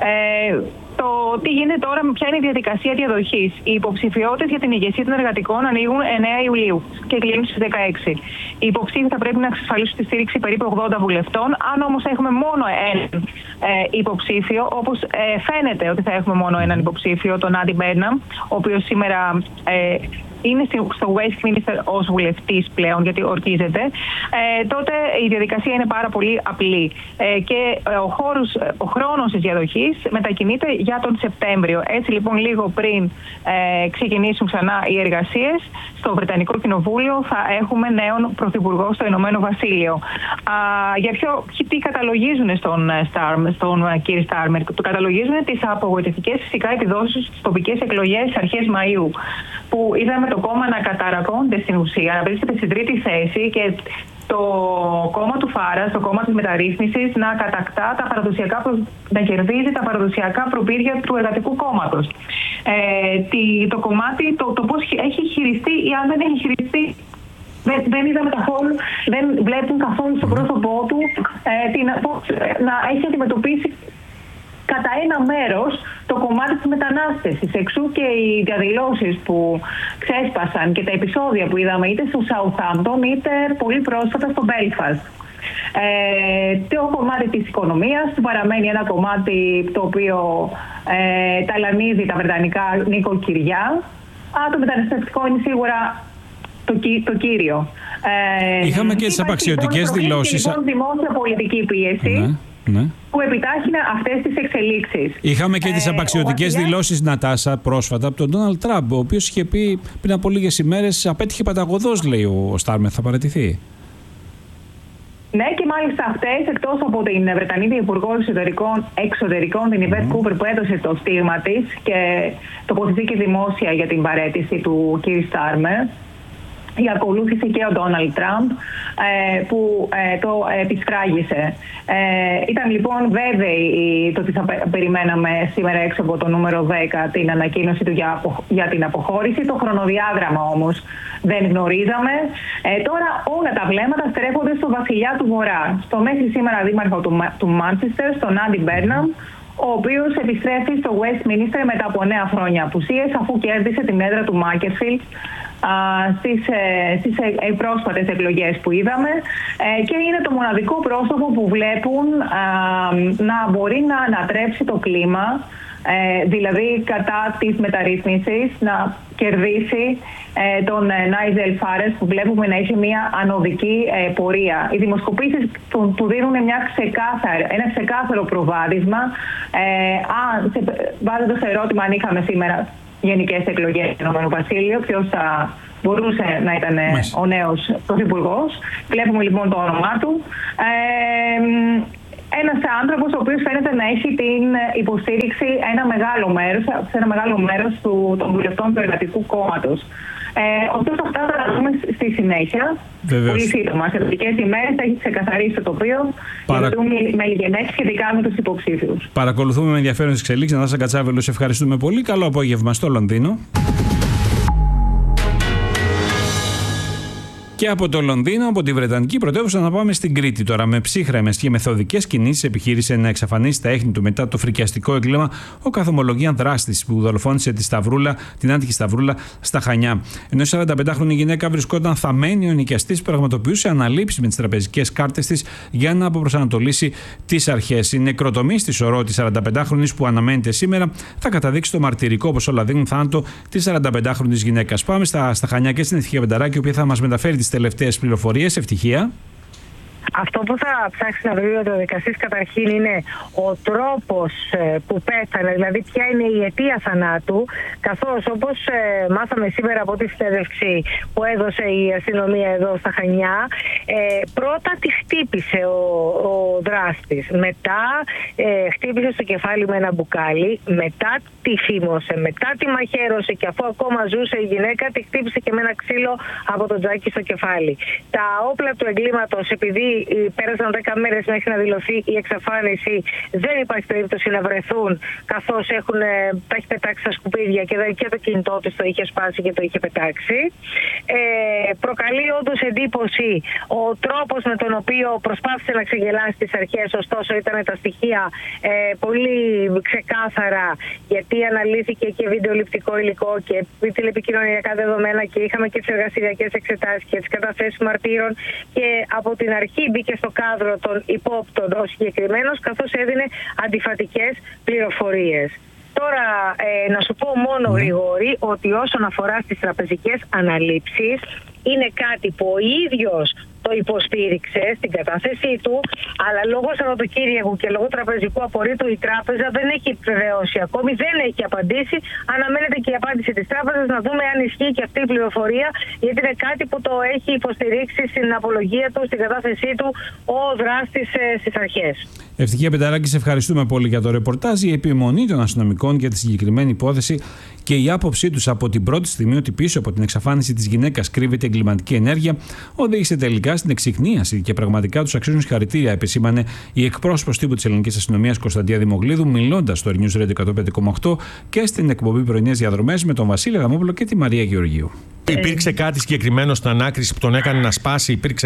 S16: Το τι γίνεται τώρα, ποια είναι η διαδικασία διαδοχής. Οι υποψηφιότητες για την ηγεσία των εργατικών ανοίγουν 9 Ιουλίου και κλείνουν στις 16. Οι υποψήφοι θα πρέπει να εξασφαλίσουν τη στήριξη περίπου 80 βουλευτών. Αν όμως έχουμε μόνο έναν υποψήφιο, όπως φαίνεται ότι θα έχουμε μόνο έναν υποψήφιο, τον Άντι Μπέρναμ, ο οποίος σήμερα είναι στο Westminster ως βουλευτής πλέον, γιατί ορκίζεται, τότε η διαδικασία είναι πάρα πολύ απλή. Και ο χρόνος της διαδοχής μετακινείται για τον Σεπτέμβριο. Έτσι λοιπόν, λίγο πριν ξεκινήσουν ξανά οι εργασίες, στο Βρετανικό Κοινοβούλιο θα έχουμε νέον πρωθυπουργό στο Ηνωμένο Βασίλειο. Τι καταλογίζουν στον κύριο Στάρμερ? Το καταλογίζουν τις απογοητευτικές φυσικά επιδόσεις στις τοπικές εκλογές αρχές Μαΐου, που είδαμε το κόμμα να καταρακώνται στην ουσία, να βρίσκεται στην 3η θέση και το κόμμα του Φάρας, το κόμμα της μεταρρύθμισης, να κατακτά να κερδίζει τα παραδοσιακά προπήρια του Εργατικού Κόμματος. Το κομμάτι, το πώς έχει χειριστεί ή αν δεν έχει χειριστεί, δεν είδαμε καθόλου, δεν βλέπουν καθόλου στο πρόσωπό του να έχει αντιμετωπίσει κατά ένα μέρος το κομμάτι της μετανάστευσης. Εξού και οι διαδηλώσεις που ξέσπασαν και τα επεισόδια που είδαμε είτε στο Southampton είτε πολύ πρόσφατα στο Belfast. Το κομμάτι της οικονομίας παραμένει ένα κομμάτι το οποίο ταλανίζει τα βρετανικά νοικοκυριά. Το μεταναστευτικό είναι σίγουρα το κύριο.
S8: Είχαμε και τις απαξιωτικές δηλώσεις.
S16: Λοιπόν, δημόσια πολιτική πίεση.
S8: Ναι.
S16: Που επιτάχυνε αυτές τις εξελίξεις.
S8: Είχαμε και τις απαξιωτικές δηλώσεις, Νατάσα, πρόσφατα από τον Ντόναλντ Τραμπ, ο οποίος είχε πει πριν από λίγες ημέρες, απέτυχε παταγωδός, λέει ο Στάρμερ, θα παραιτηθεί.
S16: Ναι, και μάλιστα αυτές, εκτός από την Βρετανίδα Υπουργό Εξωτερικών, την Ιβέτ Κούπερ, που έδωσε το στίγμα της και τοποθετήθηκε δημόσια για την παραίτηση του κ. Στάρμερ, ακολούθησε και ο Ντόναλντ Τραμπ, που το επισφράγισε. Ήταν λοιπόν βέβαιοι το ότι θα περιμέναμε σήμερα έξω από το νούμερο 10 την ανακοίνωση του για την αποχώρηση. Το χρονοδιάγραμμα όμως δεν γνωρίζαμε. Τώρα όλα τα βλέμματα στρέφονται στο βασιλιά του Βορρά, στο μέχρι σήμερα δήμαρχο του Μάντσεστερ, στον Άντι Μπέρναμ, ο οποίος επιστρέφει στο Westminster μετά από 9 χρόνια απουσίες, αφού κέρδισε την έδρα του Μάκερφιλντ στις πρόσφατες εκλογές που είδαμε, και είναι το μοναδικό πρόσωπο που βλέπουν να μπορεί να ανατρέψει το κλίμα, δηλαδή κατά της μεταρρύθμισης, να κερδίσει τον Νάιζελ Φάρες, που βλέπουμε να έχει μια ανωδική πορεία. Οι δημοσκοπήσεις του δίνουν ένα ξεκάθαρο προβάδισμα, βάζοντας το ερώτημα αν είχαμε σήμερα γενικές εκλογές στο Ηνωμένο Βασίλειο, ποιος θα μπορούσε να ήταν ο νέος πρωθυπουργός. Βλέπουμε λοιπόν το όνομά του. Ένας άνθρωπος ο οποίος φαίνεται να έχει την υποστήριξη σε ένα μεγάλο μέρος των βουλευτών του Εργατικού Κόμματος. Ωστόσο, αυτά θα τα δούμε στη συνέχεια. Βεβαίως. Πολύ σύντομα. Σε μερικές ημέρες θα έχει ξεκαθαρίσει το τοπίο με λιγενές σχετικά με τους υποψήφιους.
S8: Παρακολουθούμε με ενδιαφέρον τις εξελίξεις. Νατάσα Γκατζάβελου, σε ευχαριστούμε πολύ. Καλό απόγευμα στο Λονδίνο. Και από το Λονδίνο, από τη Βρετανική πρωτεύουσα, να πάμε στην Κρήτη τώρα. Με ψύχρεμες και μεθοδικές κινήσεις επιχείρυσε να εξαφανίσει τα έχνη του μετά το φρικιαστικό έγκλημα ο καθομολογίαν δράστης που δολοφόνησε την άτυχη Σταυρούλα στα Χανιά. Ενώ η 45χρονη γυναίκα βρισκόταν θαμμένη, ο νοικιαστής πραγματοποιούσε αναλήψεις με τις τραπεζικές κάρτες της για να αποπροσανατολίσει τις αρχές. Η νεκροτομή στη Σωρό της 45χρονης που αναμένεται σήμερα θα καταδείξει το μαρτυρικό, όπως όλα δείχνουν, θάνατο της 45χρονης γυναίκας. Πάμε στα Χανιά και στην Ευτυχία Πενταράκη, η οποία θα μας μεταφέρει τις τελευταίες πληροφορίες. Ευτυχία.
S17: Αυτό που θα ψάξει να βρει ο δικαστής καταρχήν είναι ο τρόπος που πέθανε, δηλαδή ποια είναι η αιτία θανάτου, καθώς όπως μάθαμε σήμερα από τη συνέντευξη που έδωσε η αστυνομία εδώ στα Χανιά, πρώτα τη χτύπησε ο δράστης, μετά χτύπησε στο κεφάλι με ένα μπουκάλι, μετά τη φήμωσε, μετά τη μαχαίρωσε και αφού ακόμα ζούσε η γυναίκα τη χτύπησε και με ένα ξύλο από το τζάκι στο κεφάλι. Τα όπλα του εγκλήματος, επειδή πέρασαν 10 μέρες μέχρι να δηλωθεί η εξαφάνιση, δεν υπάρχει περίπτωση να βρεθούν, καθώς τα έχει πετάξει στα σκουπίδια και το κινητό της το είχε σπάσει και το είχε πετάξει. Προκαλεί όντως εντύπωση ο τρόπος με τον οποίο προσπάθησε να ξεγελάσει τις αρχές, ωστόσο ήταν τα στοιχεία πολύ ξεκάθαρα, γιατί αναλύθηκε και βιντεοληπτικό υλικό και τηλεπικοινωνιακά δεδομένα και είχαμε και τις εργαστηριακές εξετάσεις και τις καταθέσεις μαρτύρων και από την αρχή μπήκε στο κάδρο των υπόπτων ο συγκεκριμένος, καθώς έδινε αντιφατικές πληροφορίες. Τώρα να σου πω μόνο γρήγορη ότι όσον αφορά στις τραπεζικές αναλήψεις, είναι κάτι που ο ίδιος το υποστήριξε στην κατάθεσή του, αλλά λόγω Σαββατοκύριακου και λόγω τραπεζικού απορρίτου η τράπεζα δεν έχει επιβεβαιώσει ακόμη, δεν έχει απαντήσει. Αναμένεται και η απάντηση της τράπεζας, να δούμε αν ισχύει και αυτή η πληροφορία, γιατί είναι κάτι που το έχει υποστηρίξει στην απολογία του, στην κατάθεσή του ο δράστης στις αρχές.
S8: Ευτυχία Πενταράκη, σε ευχαριστούμε πολύ για το ρεπορτάζ. Η επιμονή των αστυνομικών για τη συγκεκριμένη υπόθεση και η άποψή τους από την πρώτη στιγμή ότι πίσω από την εξαφάνιση της γυναίκας κρύβεται εγκληματική ενέργεια οδήγησε τελικά στην εξυχνίαση και πραγματικά τους αξίζουν συγχαρητήρια, επισήμανε η εκπρόσωπος τύπου της ελληνικής αστυνομίας Κωνσταντία Δημογλίδου, μιλώντας στο News Radio 105,8 και στην εκπομπή Πρωινές Διαδρομές με τον Βασίλη Αδαμόπουλο και τη Μαρία Γεωργίου.
S18: Υπήρξε κάτι συγκεκριμένο στην ανάκριση που τον έκανε να σπάσει, υπήρξε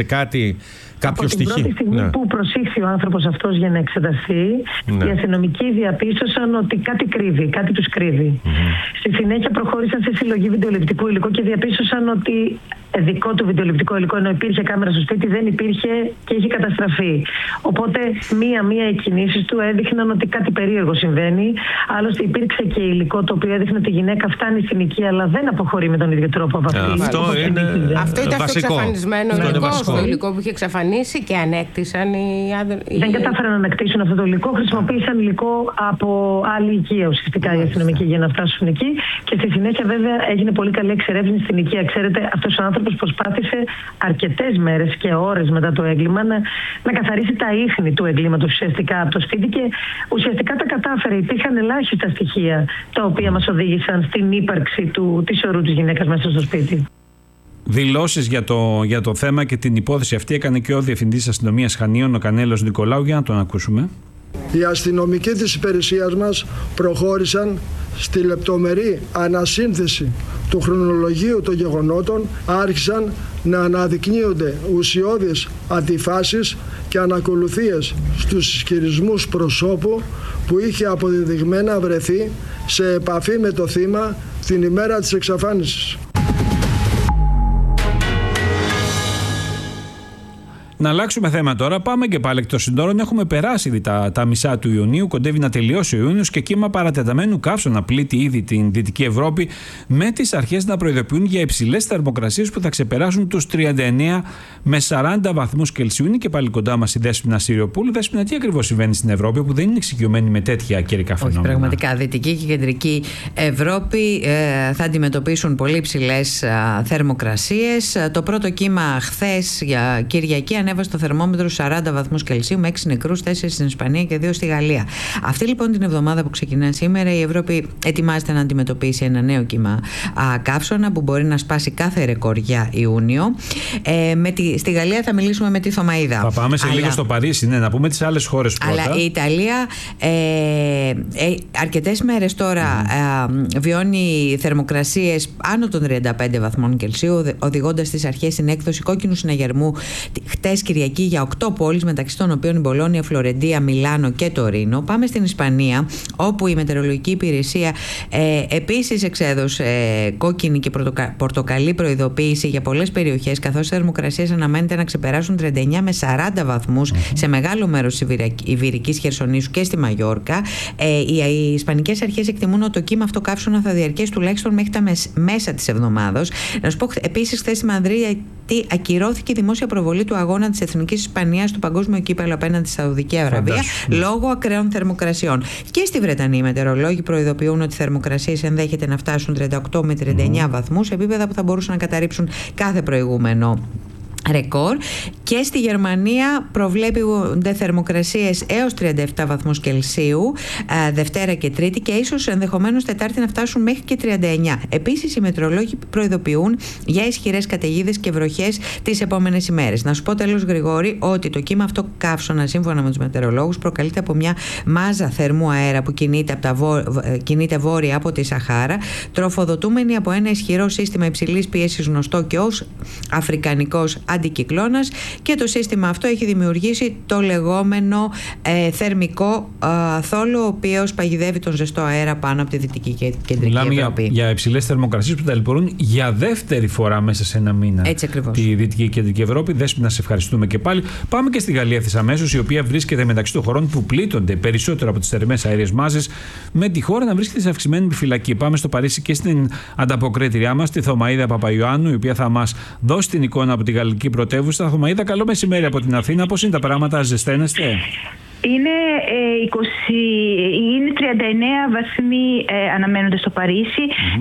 S18: κάποιο στοιχείο?
S12: Από την πρώτη στιγμή που προσήχθη ο άνθρωπος αυτός για να εξεταστεί, οι αστυνομικοί διαπίστωσαν ότι κάτι κρύβει, κάτι τους κρύβει. Στη συνέχεια προχώρησαν σε συλλογή βιντεοληπτικού υλικού και διαπίστωσαν ότι δικό του βιντεοληπτικό υλικό, ενώ υπήρχε κάμερα στο σπίτι, δεν υπήρχε και είχε καταστραφεί. Οπότε μία-μία οι κινήσεις του έδειχναν ότι κάτι περίεργο συμβαίνει. Άλλωστε υπήρξε και υλικό το οποίο έδειχνε ότι η γυναίκα φτάνει στην οικία, αλλά δεν αποχωρεί με τον ίδιο τρόπο από αυτή.
S19: Αυτό ήταν στο εξαφανισμένο υλικό, στο υλικό που είχε εξαφανίσει και ανέκτησαν οι άντρες.
S12: Δεν κατάφεραν να ανακτήσουν αυτό το υλικό, χρησιμοποίησαν υλικό από άλλη οικία ουσιαστικά οι αστυνομικοί για να φτάσουν εκεί. Και στη συνέχεια, βέβαια, έγινε πολύ καλή εξερεύνηση στην οικία. Ξέρετε, αυτός ο άνθρωπος προσπάθησε αρκετές μέρες και ώρες μετά το έγκλημα να καθαρίσει τα ίχνη του εγκλήματος ουσιαστικά από το σπίτι και ουσιαστικά τα κατάφερε. Υπήρχαν ελάχιστα στοιχεία τα οποία μας οδήγησαν στην ύπαρξη της ορού της γυναίκας μέσα στο σπίτι.
S8: Δηλώσεις για το θέμα και την υπόθεση αυτή έκανε και ο Διευθυντής Αστυνομίας Χανίων, ο Κανέλος Νικολάου, για να τον ακούσουμε.
S20: Οι αστυνομικοί της υπηρεσίας μας προχώρησαν στη λεπτομερή ανασύνθεση του χρονολογίου των γεγονότων, άρχισαν να αναδεικνύονται ουσιώδεις αντιφάσεις και ανακολουθίες στους ισχυρισμούς προσώπου που είχε αποδεδειγμένα βρεθεί σε επαφή με το θύμα την ημέρα της εξαφάνισης.
S8: Να αλλάξουμε θέμα τώρα. Πάμε και πάλι εκ των συνόρων. Έχουμε περάσει ήδη τα μισά του Ιουνίου. Κοντεύει να τελειώσει ο Ιούνιος και κύμα παρατεταμένου καύσωνα πλήττει ήδη την Δυτική Ευρώπη, με τις αρχές να προειδοποιούν για υψηλές θερμοκρασίες που θα ξεπεράσουν τους 39 με 40 βαθμούς Κελσίου. Είναι και πάλι κοντά μας η Δέσποινα Συριοπούλου. Δέσποινα, τι ακριβώς συμβαίνει στην Ευρώπη που δεν είναι εξοικειωμένη με τέτοια καιρικά φαινόμενα?
S9: Όχι, πραγματικά. Δυτική και Κεντρική Ευρώπη θα αντιμετωπίσουν πολύ υψηλές θερμοκρασίες. Το πρώτο κύμα χθες για Κυριακή ανέβασε το θερμόμετρο 40 βαθμούς Κελσίου με 6 νεκρούς, 4 στην Ισπανία και 2 στη Γαλλία. Αυτή λοιπόν την εβδομάδα που ξεκινά σήμερα, η Ευρώπη ετοιμάζεται να αντιμετωπίσει ένα νέο κύμα καύσωνα που μπορεί να σπάσει κάθε ρεκόρ για Ιούνιο. Στη Γαλλία θα μιλήσουμε με τη Θωμαΐδα.
S8: Θα πάμε σε λίγο στο Παρίσι, ναι, να πούμε τις άλλες χώρες πρώτα.
S9: Αλλά η Ιταλία αρκετές μέρες τώρα βιώνει θερμοκρασίες άνω των 35 βαθμών Κελσίου, οδηγώντας τις αρχές στην έκδοση κόκκινου συναγερμού χτες Κυριακή για 8 πόλεις, μεταξύ των οποίων η Μπολόνια, Φλωρεντία, Μιλάνο και Τωρίνο. Πάμε στην Ισπανία, όπου η Μετεωρολογική Υπηρεσία επίσης εξέδωσε κόκκινη και πορτοκαλί προειδοποίηση για πολλές περιοχές, καθώς οι θερμοκρασίες αναμένεται να ξεπεράσουν 39 με 40 βαθμούς σε μεγάλο μέρος της Ιβηρικής Χερσονήσου και στη Μαγιόρκα. Οι Ισπανικές αρχές εκτιμούν ότι το κύμα αυτό καύσωνα θα διαρκέσει τουλάχιστον μέχρι τα μέσα της εβδομάδος. Να σου πω επίσης, χθες στη Μαδρίτη ακυρώθηκε η δημόσια προβολή του αγώνα της Εθνικής Ισπανίας στο Παγκόσμιο Κύπελλο απέναντι στη Σαουδική Αραβία λόγω ακραίων θερμοκρασιών. Και στη Βρετανία οι μετεωρολόγοι προειδοποιούν ότι οι θερμοκρασίες ενδέχεται να φτάσουν 38 με 39 βαθμούς, επίπεδα που θα μπορούσαν να καταρρύψουν κάθε προηγούμενο ρεκόρ. Και στη Γερμανία προβλέπονται θερμοκρασίες έως 37 βαθμούς Κελσίου Δευτέρα και Τρίτη, και ίσως ενδεχομένως Τετάρτη να φτάσουν μέχρι και 39. Επίσης οι μετεωρολόγοι προειδοποιούν για ισχυρές καταιγίδες και βροχές τις επόμενες ημέρες. Να σου πω τέλος, Γρηγόρη, ότι το κύμα αυτό καύσωνα, σύμφωνα με τους μετεωρολόγους, προκαλείται από μια μάζα θερμού αέρα που κινείται βόρεια από τη Σαχάρα, τροφοδοτούμενη από ένα ισχυρό σύστημα υψηλής πίεσης γνωστό και ως αφρικανικός αντικυκλώνας, και το σύστημα αυτό έχει δημιουργήσει το λεγόμενο θερμικό θόλο, ο οποίος παγιδεύει τον ζεστό αέρα πάνω από τη Δυτική και Κεντρική Ευρώπη.
S8: Μιλάμε για υψηλές θερμοκρασίες που ταλαιπωρούν για δεύτερη φορά μέσα σε ένα μήνα.
S9: Έτσι ακριβώς.
S8: Τη Δυτική και Κεντρική Ευρώπη. Δέσποινα, σε ευχαριστούμε και πάλι. Πάμε και στη Γαλλία ευθύς αμέσως, η οποία βρίσκεται μεταξύ των χωρών που πλήττονται περισσότερο από τις θερμές αέριες μάζες, με τη χώρα να βρίσκεται σε αυξημένη επιφυλακή. Πάμε στο Παρίσι και στην ανταποκρίτριά μας, τη Θωμαΐδα Παπαϊωάννου, η οποία θα μας δώσει την εικόνα από τη γαλλική πρωτεύουσα. Θωμαΐδα, καλό μεσημέρι από την Αθήνα. Πώς είναι τα πράγματα, ζεσταίνεστε?
S21: Είναι 39 βαθμοί αναμένονται στο Παρίσι,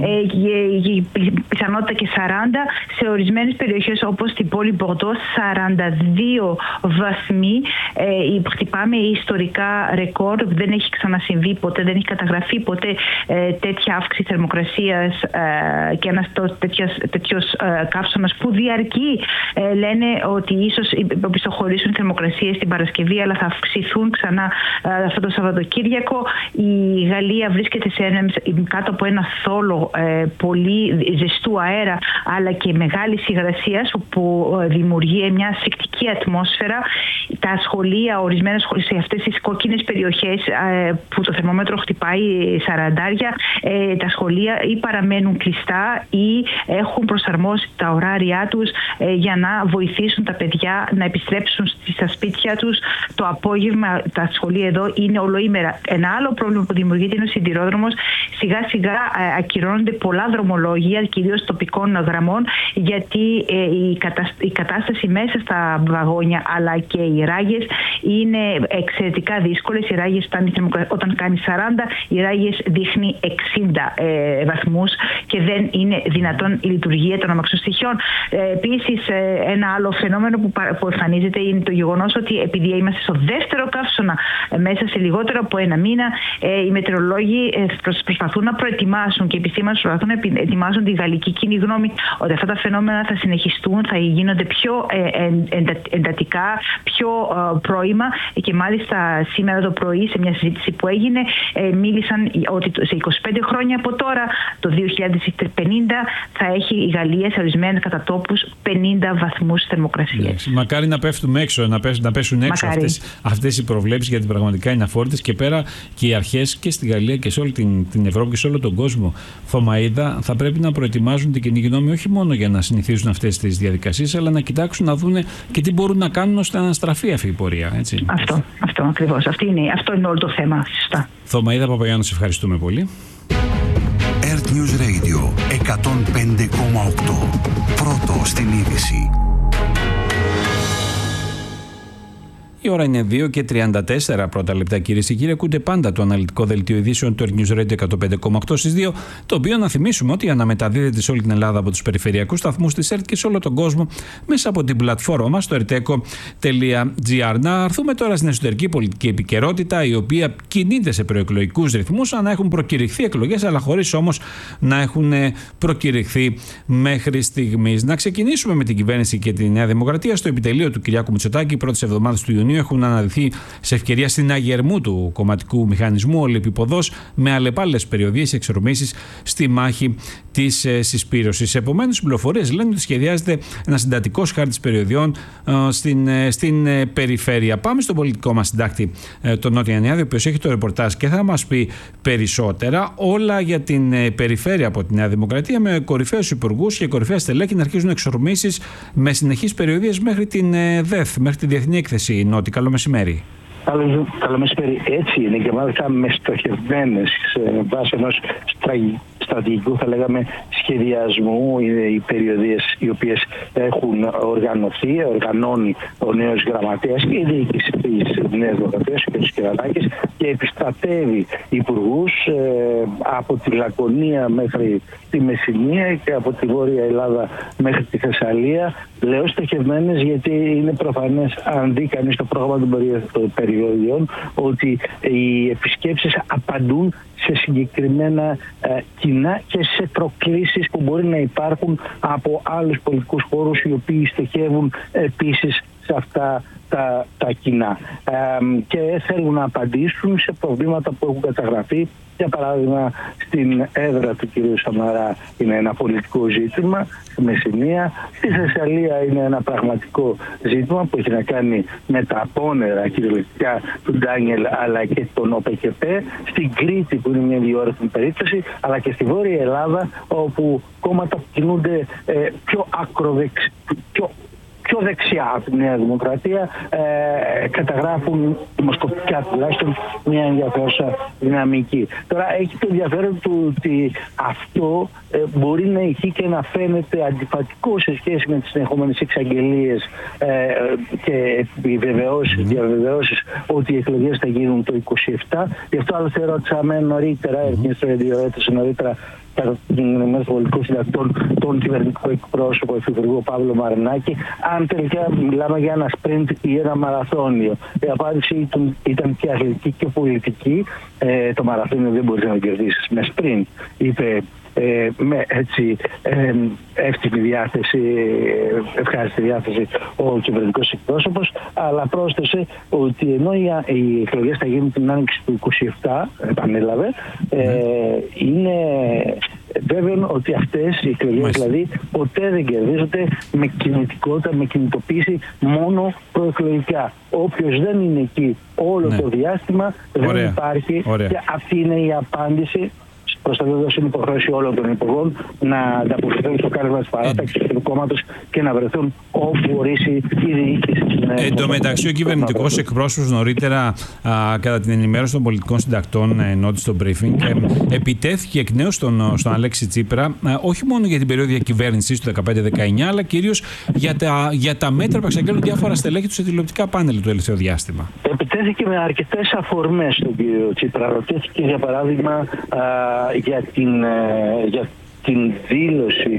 S21: πιθανότητα και 40 σε ορισμένες περιοχές όπως την πόλη Μπορντό, 42 βαθμοί. Χτυπάμε ιστορικά ρεκόρ, δεν έχει ξανασυμβεί ποτέ, δεν έχει καταγραφεί ποτέ τέτοια αύξηση θερμοκρασίας και ένας τέτοιος καύσωνας που διαρκεί. Λένε ότι ίσως οπισθοχωρήσουν οι θερμοκρασίες την Παρασκευή, αλλά θα αυξηθούν ξανά αυτό το Σαββατοκύριακο. Η Γαλλία βρίσκεται κάτω από ένα θόλο πολύ ζεστού αέρα, αλλά και μεγάλης υγρασίας, που δημιουργεί μια ασφυκτική ατμόσφαιρα. Τα σχολεία, ορισμένα σχολεία σε αυτές τις κόκκινες περιοχές που το θερμόμετρο χτυπάει 40, τα σχολεία ή παραμένουν κλειστά ή έχουν προσαρμόσει τα ωράρια τους για να βοηθήσουν τα παιδιά να επιστρέψουν στα σπίτια τους το απόγευμα. Τα σχολεία εδώ είναι ολοήμερα. Ένα άλλο πρόβλημα που δημιουργείται είναι ο σιδηρόδρομος. Σιγά σιγά ακυρώνονται πολλά δρομολόγια, κυρίως τοπικών γραμμών, γιατί η κατάσταση μέσα στα βαγόνια αλλά και οι ράγες είναι εξαιρετικά δύσκολες. Οι ράγες όταν κάνει 40, οι ράγες δείχνει 60 βαθμούς και δεν είναι δυνατόν η λειτουργία των αμαξοστοιχειών. Επίσης, ένα άλλο φαινόμενο που εμφανίζεται είναι το γεγονός ότι επειδή είμαστε στο δεύτερο καύσωνα μέσα σε λιγότερο από ένα μήνα, οι μετεωρολόγοι προσπαθούν να προετοιμάσουν και οι επιστήμονες προσπαθούν να ετοιμάσουν τη γαλλική κοινή γνώμη ότι αυτά τα φαινόμενα θα συνεχιστούν, θα γίνονται πιο εντατικά, πιο πρώιμα, και μάλιστα σήμερα το πρωί σε μια συζήτηση που έγινε μίλησαν ότι σε 25 χρόνια από τώρα, το 2050, θα έχει η Γαλλία σε ορισμένους κατατόπους 50 βαθμούς θερμοκρασίας.
S8: Μακάρι να πέφτουμε έξω, να πέσουν έξω αυτές οι προβλέψεις, γιατί πραγματικά είναι αφόρητες, και πέρα και οι αρχές και στη Γαλλία και σε όλη την Ευρώπη και σε όλο τον κόσμο, Θωμαΐδα, θα πρέπει να προετοιμάζουν την κοινή γνώμη όχι μόνο για να συνηθίζουν αυτές τις διαδικασίες, αλλά να κοιτάξουν να δουν και τι μπορούν να κάνουν ώστε να αναστραφεί αυτή η πορεία. Έτσι.
S21: Αυτό ακριβώς. Αυτό είναι όλο το θέμα. Σωστά.
S8: Θωμαΐδα Παπαϊωάννου, σε ευχαριστούμε πολύ.
S13: Earth News Radio 105,8. Πρώτο στην είδηση.
S8: Η ώρα είναι 2:34 πρώτα λεπτά, κυρίες και κύριοι. Ακούτε πάντα το αναλυτικό δελτίο ειδήσεων του News Radio 105,8 στις 2, το οποίο να θυμίσουμε ότι αναμεταδίδεται σε όλη την Ελλάδα από τους περιφερειακούς σταθμούς της ΕΡΤ και σε όλο τον κόσμο μέσα από την πλατφόρμα μας στο erteco.gr. Να έρθουμε τώρα στην εσωτερική πολιτική επικαιρότητα, η οποία κινείται σε προεκλογικούς ρυθμούς, σαν να έχουν προκηρυχθεί εκλογές, αλλά χωρίς όμως να έχουν προκηρυχθεί μέχρι στιγμής. Να ξεκινήσουμε με την κυβέρνηση και τη Νέα Δημοκρατία. Στο επιτελείο του Κυριάκου Μητσοτάκη, πρώτες εβδομάδες του Ιουνίου, έχουν αναδειχθεί σε ευκαιρία συναγερμού του κομματικού μηχανισμού ολεπιποδός, με αλλεπάλληλες περιοδίες και εξορμήσεις στη μάχη της συσπήρωσης. Επομένως, οι πληροφορίες λένε ότι σχεδιάζεται ένα συντατικός χάρτης περιοδιών στην περιφέρεια. Πάμε στον πολιτικό μας συντάκτη, τον Νότια Νιάδη, ο οποίος έχει το ρεπορτάζ και θα μας πει περισσότερα όλα για την περιφέρεια από τη Νέα Δημοκρατία, με κορυφαίους υπουργούς και κορυφαία στελέχη να αρχίζουν εξορμήσεις με συνεχείς περιοδίες μέχρι την ΔΕΘ, μέχρι τη Διεθνή Έκθεση Νότι. Καλό μεσημέρι.
S2: Καλό μεσημέρι. Έτσι είναι, και μάλιστα με στοχευμένες βάσει ενός στρατηγικού, θα λέγαμε, σχεδιασμού, οι περιοδίες οι οποίες έχουν οργανώνει ο νέος γραμματέας και η διοίκηση της Νέας Δημοκρατίας, ο κ. Κερατάκης, και επιστρατεύει υπουργούς από τη Λακωνία μέχρι τη Μεσσηνία και από τη Βόρεια Ελλάδα μέχρι τη Θεσσαλία. Λέω στοχευμένες γιατί είναι προφανές, αν δει κανείς το πρόγραμμα των περιοδιών, ότι οι επισκέψεις απαντούν σε συγκεκριμένα κοινά και σε προκλήσεις που μπορεί να υπάρχουν από άλλους πολιτικούς χώρους, οι οποίοι στοχεύουν επίσης σε αυτά τα κοινά και θέλουν να απαντήσουν σε προβλήματα που έχουν καταγραφεί. Για παράδειγμα, στην έδρα του κ. Σαμαρά είναι ένα πολιτικό ζήτημα, στη Μεσσηνία. Στη Θεσσαλία είναι ένα πραγματικό ζήτημα που έχει να κάνει με τα απόνερα κυριολεκτικά του Ντάνιελ αλλά και των ΟΠΕΚΕΠΕ. Στην Κρήτη, που είναι μια διόρθωμη περίπτωση, αλλά και στη Βόρεια Ελλάδα, όπου κόμματα που κινούνται πιο δεξιά από τη Νέα Δημοκρατία καταγράφουν δημοσκοπικά τουλάχιστον μια ενδιαφέρουσα δυναμική. Τώρα έχει το ενδιαφέρον του ότι αυτό μπορεί να έχει και να φαίνεται αντιφατικό σε σχέση με τις συνεχόμενες εξαγγελίες και διαβεβαιώσεις ότι οι εκλογές θα γίνουν το 27. Γι' αυτό άλλωστε ερώτησαμε νωρίτερα, νωρίτερα κατά την ενημέρωση των πολιτικών συντακτών, τον κυβερνητικό εκπρόσωπο υφυπουργό Παύλο Μαρινάκη, αν τελικά μιλάμε για ένα σπριντ ή ένα μαραθώνιο. Η απάντηση ήταν και αθλητική και πολιτική. Το μαραθώνιο δεν μπορεί να το κερδίσει με σπριντ, είπε με έτσι εύτιμη διάθεση, ευχάριστη διάθεση ο κυβερνητικός εκπρόσωπος, αλλά πρόσθεσε ότι ενώ οι εκλογές θα γίνουν την άνοιξη του 27, επανέλαβε, είναι βέβαιο ότι αυτές οι εκλογές δηλαδή ποτέ δεν κερδίζονται με κινητικότητα, με κινητοποίηση μόνο προεκλογικά. Όποιος δεν είναι εκεί όλο το διάστημα δεν υπάρχει. Και αυτή είναι η απάντηση. Προστατεύοντας την υποχρέωση όλων των υπουργών να ανταποκριθούν στο κάλεσμα της παράταξης του κόμματος και να βρεθούν όπου ορίσει η διοίκηση.
S8: Εν τω μεταξύ, ο κυβερνητικός εκπρόσωπος νωρίτερα, κατά την ενημέρωση των πολιτικών συντακτών, νότι στο briefing, επιτέθηκε εκ νέου στον Αλέξη Τσίπρα, όχι μόνο για την περίοδο διακυβέρνησης του 2015-2019, αλλά κυρίως για τα μέτρα που εξαγγέλνουν διάφορα στελέχη του σε τηλεοπτικά πάνελ του τελευταίου διάστημα. Επιτέθηκε με αρκετές αφορμές στον κύριο Τσίπρα. Ρωτήθηκε, για παράδειγμα, για την δήλωση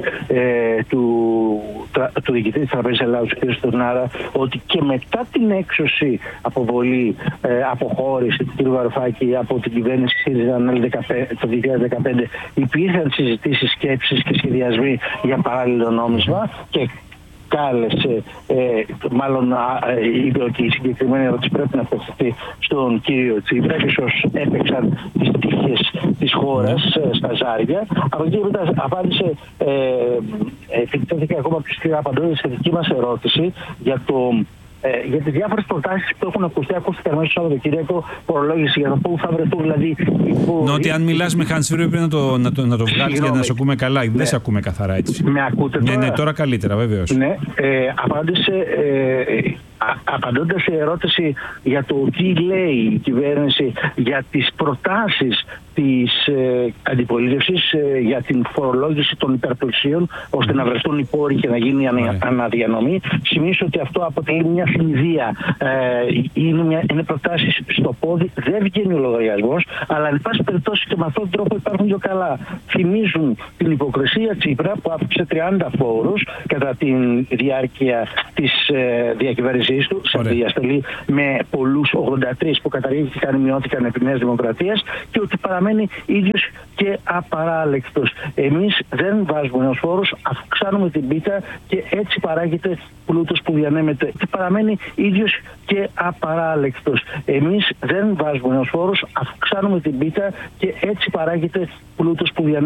S8: του διοικητή της Τραπέζης Ελλάδος, κ. Στουρνάρα, ότι και μετά την έξωση αποβολή, αποχώρηση του κ. Βαρουφάκη από την κυβέρνηση ΣΥΡΙΖΑ το 2015, υπήρχαν συζητήσεις, σκέψεις και σχεδιασμοί για παράλληλο νόμισμα και κάλεσε, μάλλον είπε ότι η συγκεκριμένη ερώτηση πρέπει να απευθυνθεί στον κύριο Τσίπρα και ίσως έπαιξαν τις τύχες της χώρας στα ζάρια. Από εκεί μετά απάντησε, επιτέθηκε ακόμα πιο σκληρά απαντώντας σε δική μας ερώτηση για τις διάφορες προτάσεις που έχουν ακουστεί, ακούστηκαν μέσα στο Σαββατοκύριακο, προλόγηση για το πού θα βρεθούν δηλαδή. Νότι αν μιλάς με hands-free πρέπει να το βγάλεις για να σε ακούμε καλά. Ναι. Δεν σε ακούμε καθαρά έτσι. Με ακούτε τώρα? Ναι, τώρα καλύτερα, βεβαίως. Ναι, απάντησε
S2: απαντώντας σε ερώτηση για το τι λέει η κυβέρνηση για τις προτάσεις της αντιπολίτευσης για την φορολόγηση των υπερπλουσίων, ώστε να βρεθούν οι πόροι και να γίνει αναδιανομή, σημίσω ότι αυτό αποτελεί μια συνειδεία. Είναι προτάσεις στο πόδι, δεν βγαίνει ο λογαριασμός, αλλά εν πάση περιπτώσει και με αυτόν τον τρόπο υπάρχουν πιο καλά. Θυμίζουν την υποκρισία Τσίπρα που άφηξε 30 φόρους κατά τη διάρκεια της διακυβέρνησής του, σε διαστολή με πολλούς 83 που καταργήθηκαν ή μειώθηκαν επί Νέας Δημοκρατίας, και ότι παραμένει ίδιος και απαράλλεκτος. Εμείς δεν βάζουμε νέους φόρους, αυξάνουμε την πίτα και έτσι παράγεται πλούτος που διανέμεται. Και παραμένει ίδιος και απαράλλεκτος. Εμείς δεν βάζουμε νέους φόρους, αυξάνουμε την πίτα και έτσι παράγεται πλούτος που διανέμεται.